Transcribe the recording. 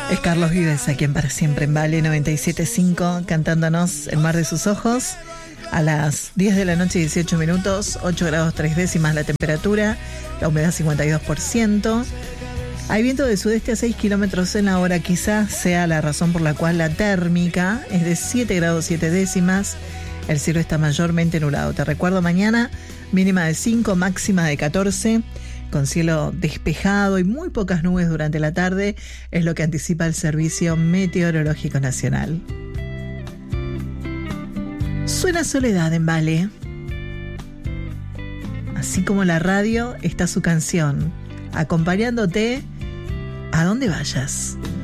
Es Carlos Vives, a quien para siempre en Vale 97.5, cantándonos El mar de sus ojos. A las 10 de la noche, 18 minutos, 8 grados 3 décimas la temperatura, la humedad 52%. Hay viento de sudeste a 6 kilómetros en la hora, quizás sea la razón por la cual la térmica es de 7 grados 7 décimas. El cielo está mayormente nublado. Te recuerdo, mañana mínima de 5, máxima de 14, con cielo despejado y muy pocas nubes durante la tarde, es lo que anticipa el Servicio Meteorológico Nacional. Suena Soledad en Vale. Así como la radio, está su canción, acompañándote a donde vayas.